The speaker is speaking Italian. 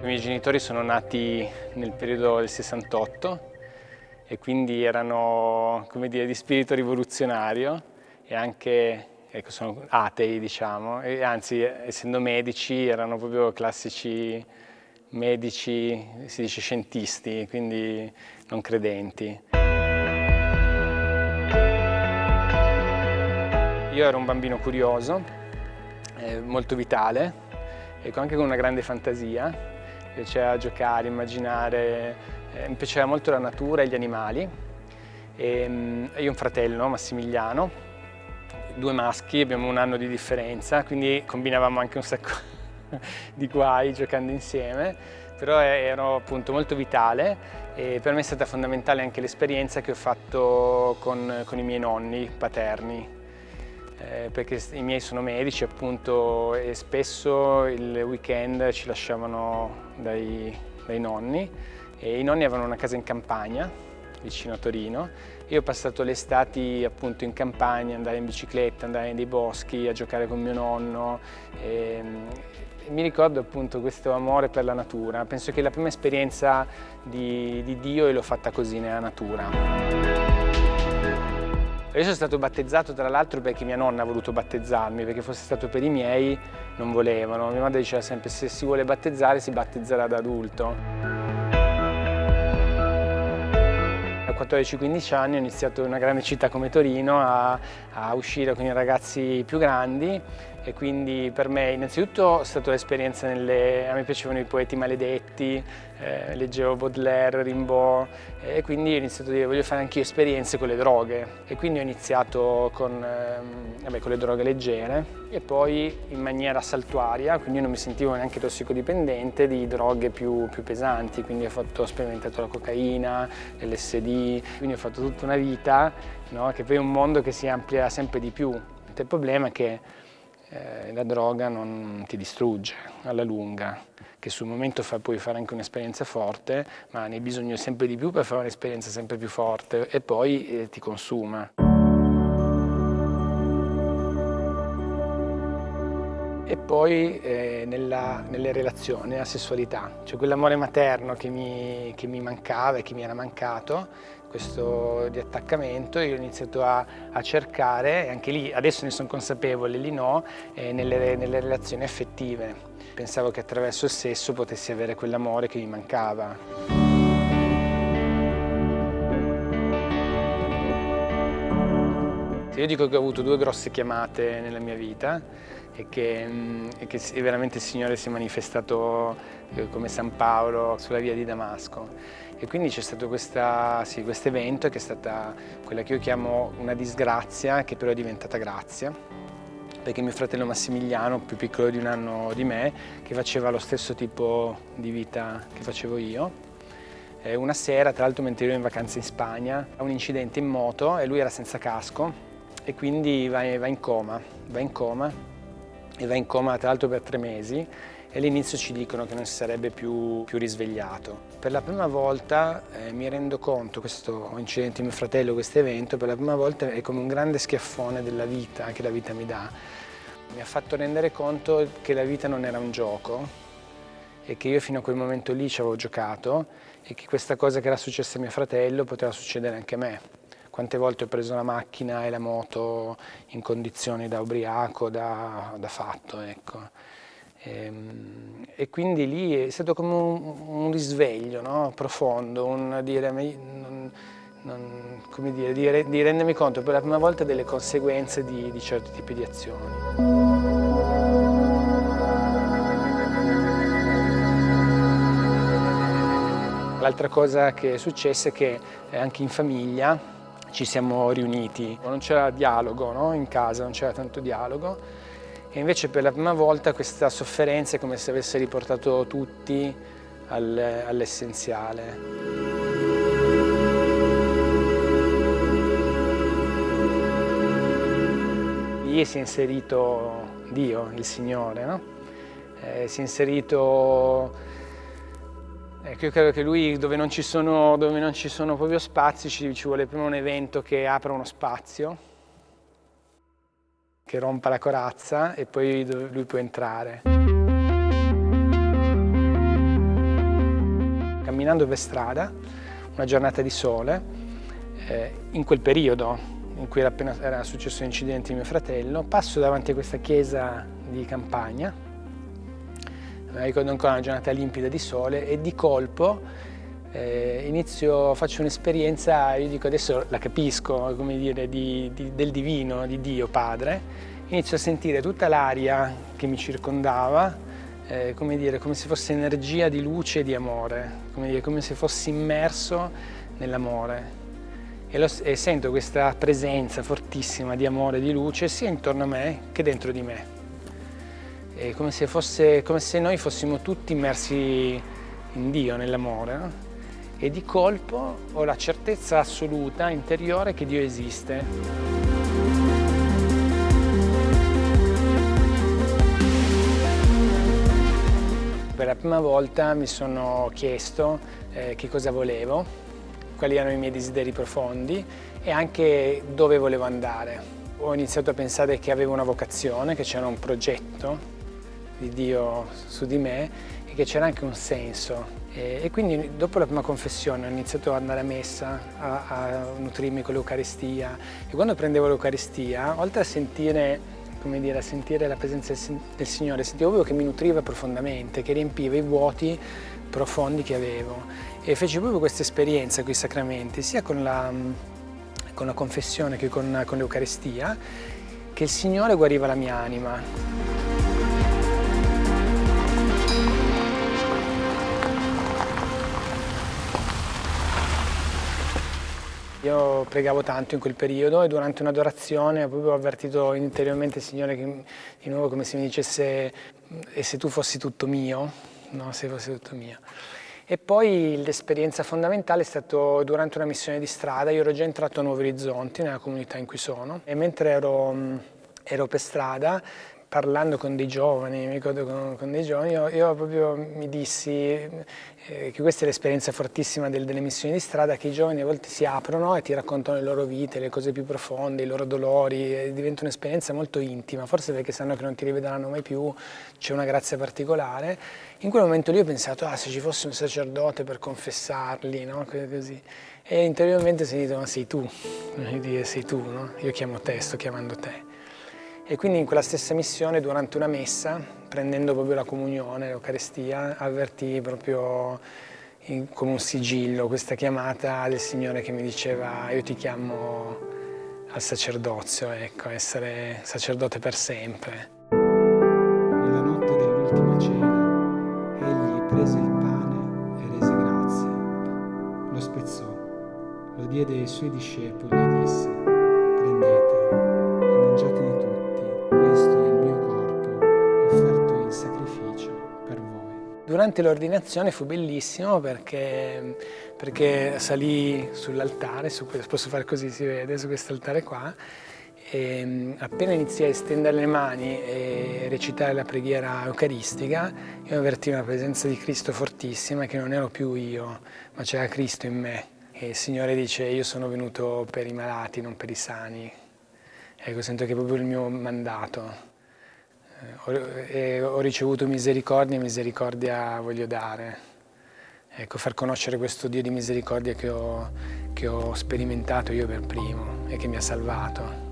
I miei genitori sono nati nel periodo del 68 e quindi erano, come dire, di spirito rivoluzionario e anche, ecco, sono atei, diciamo, e anzi, essendo medici, erano proprio classici medici, si dice scientisti, quindi non credenti. Io ero un bambino curioso, molto vitale e anche con una grande fantasia. Mi piaceva giocare, immaginare, mi piaceva molto la natura e gli animali. Io ho un fratello, Massimiliano, 2 maschi, abbiamo 1 anno di differenza, quindi combinavamo anche un sacco di guai giocando insieme, però ero appunto molto vitale e per me è stata fondamentale anche l'esperienza che ho fatto con i miei nonni paterni. Perché i miei sono medici appunto e spesso il weekend ci lasciavano dai nonni e i nonni avevano una casa in campagna vicino a Torino. Io ho passato le estati appunto in campagna, andare in bicicletta, andare nei boschi, a giocare con mio nonno e mi ricordo appunto questo amore per la natura. Penso che la prima esperienza di Dio l'ho fatta così nella natura. Io sono stato battezzato tra l'altro perché mia nonna ha voluto battezzarmi, perché fosse stato per i miei non volevano. Mia madre diceva sempre se si vuole battezzare si battezzerà da adulto. A 14-15 anni ho iniziato in una grande città come Torino a uscire con i ragazzi più grandi e quindi per me innanzitutto è stata l'esperienza a me piacevano i poeti maledetti, leggevo Baudelaire, Rimbaud e quindi ho iniziato a dire voglio fare anch'io esperienze con le droghe e quindi ho iniziato con le droghe leggere e poi in maniera saltuaria, quindi io non mi sentivo neanche tossicodipendente di droghe più pesanti, quindi ho sperimentato la cocaina, l'LSD, quindi ho fatto tutta una vita, no? Che poi è un mondo che si amplia sempre di più. Il problema è che la droga non ti distrugge alla lunga, che sul momento puoi fare anche un'esperienza forte, ma ne hai bisogno sempre di più per fare un'esperienza sempre più forte e poi ti consuma. E poi nelle relazioni, la sessualità, cioè quell'amore materno che mi mancava e che mi era mancato, questo di attaccamento, io ho iniziato a cercare, e anche lì adesso ne sono consapevole, lì no, nelle relazioni affettive. Pensavo che attraverso il sesso potessi avere quell'amore che mi mancava. Io dico che ho avuto 2 grosse chiamate nella mia vita e che veramente il Signore si è manifestato come San Paolo sulla via di Damasco. E quindi c'è stato questo evento che è stata quella che io chiamo una disgrazia, che però è diventata grazia, perché mio fratello Massimiliano, più piccolo di 1 anno di me, che faceva lo stesso tipo di vita che facevo io, una sera, tra l'altro mentre ero in vacanza in Spagna, ha un incidente in moto e lui era senza casco e quindi va in coma tra l'altro per 3 mesi e all'inizio ci dicono che non si sarebbe più risvegliato. Per la prima volta mi rendo conto, questo incidente di mio fratello, questo evento, per la prima volta è come un grande schiaffone della vita che la vita mi dà. Mi ha fatto rendere conto che la vita non era un gioco e che io fino a quel momento lì ci avevo giocato e che questa cosa che era successa a mio fratello poteva succedere anche a me. Quante volte ho preso la macchina e la moto in condizioni da ubriaco, da fatto, ecco. E quindi lì è stato come un risveglio, no? Profondo, di rendermi conto per la prima volta delle conseguenze di certi tipi di azioni. L'altra cosa che è successa è che anche in famiglia ci siamo riuniti, non c'era dialogo, no? In casa non c'era tanto dialogo e invece per la prima volta questa sofferenza è come se avesse riportato tutti all'essenziale. Lì si è inserito Dio, il Signore, no? Si è inserito. Ecco, io credo che lui, dove non ci sono proprio spazi, ci vuole prima un evento che apra uno spazio, che rompa la corazza e poi lui può entrare. camminando per strada, una giornata di sole, in quel periodo in cui era successo l'incidente di mio fratello, passo davanti a questa chiesa di campagna, mi ricordo ancora una giornata limpida di sole, e di colpo faccio un'esperienza, io dico adesso la capisco, come dire, del divino, di Dio Padre. Inizio a sentire tutta l'aria che mi circondava, come dire, come se fosse energia di luce e di amore, come se fossi immerso nell'amore. E sento questa presenza fortissima di amore e di luce sia intorno a me che dentro di me. È come se noi fossimo tutti immersi in Dio, nell'amore, no? E di colpo ho la certezza assoluta, interiore, che Dio esiste. Per la prima volta mi sono chiesto che cosa volevo, quali erano i miei desideri profondi e anche dove volevo andare. Ho iniziato a pensare che avevo una vocazione, che c'era un progetto di Dio su di me e che c'era anche un senso. E quindi dopo la prima confessione ho iniziato ad andare a messa, a nutrirmi con l'Eucaristia, e quando prendevo l'Eucaristia, oltre a sentire, come dire, a sentire la presenza del Signore, sentivo proprio che mi nutriva profondamente, che riempiva i vuoti profondi che avevo. E feci proprio questa esperienza con i sacramenti, sia con la confessione che con l'Eucaristia, che il Signore guariva la mia anima. Io pregavo tanto in quel periodo e durante un'adorazione ho proprio avvertito interiormente il Signore che, di nuovo, come se mi dicesse: e se tu fossi tutto mio? No, se fossi tutto mio. E poi l'esperienza fondamentale è stato durante una missione di strada. Io ero già entrato a Nuovi Orizzonti, nella comunità in cui sono, e mentre ero per strada, parlando con dei giovani, mi ricordo con dei giovani, io proprio mi dissi che questa è l'esperienza fortissima delle missioni di strada, che i giovani a volte si aprono e ti raccontano le loro vite, le cose più profonde, i loro dolori, e diventa un'esperienza molto intima, forse perché sanno che non ti rivedranno mai più, c'è una grazia particolare. In quel momento lì ho pensato: se ci fosse un sacerdote per confessarli, no? Così. E interiormente ho sentito: ma sei tu, sei tu, no? Io chiamo te, sto chiamando te. E quindi in quella stessa missione, durante una messa, prendendo proprio la comunione, l'Eucaristia, avvertii proprio come un sigillo questa chiamata del Signore che mi diceva: io ti chiamo al sacerdozio, ecco, essere sacerdote per sempre. Nella notte dell'ultima cena, egli prese il pane e rese grazie, lo spezzò, lo diede ai suoi discepoli e disse: prendete e mangiatene tutti. Questo è il mio corpo, offerto in sacrificio per voi. Durante l'ordinazione fu bellissimo perché salì sull'altare, posso fare così, si vede, su questo altare qua, e appena iniziai a stendere le mani e recitare la preghiera eucaristica, io avvertii una presenza di Cristo fortissima, che non ero più io, ma c'era Cristo in me. E il Signore dice: io sono venuto per i malati, non per i sani. Ecco, sento che è proprio il mio mandato. Ho ricevuto misericordia e misericordia voglio dare. Ecco, far conoscere questo Dio di misericordia che ho sperimentato io per primo e che mi ha salvato.